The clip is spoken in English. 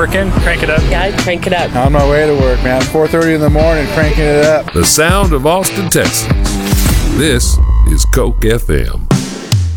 working, crank it up. Yeah, I'd crank it up. On my way to work, man. 4:30 in the morning, cranking it up. The sound of Austin, Texas. This is Coke FM.